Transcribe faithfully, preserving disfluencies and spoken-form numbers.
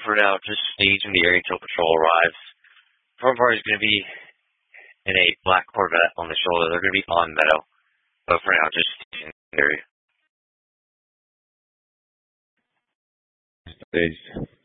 for now, just stage in the area until patrol arrives. Front party is going to be in a black Corvette on the shoulder. They're going to be on Meadow. But for now, just stage in the area. Staged.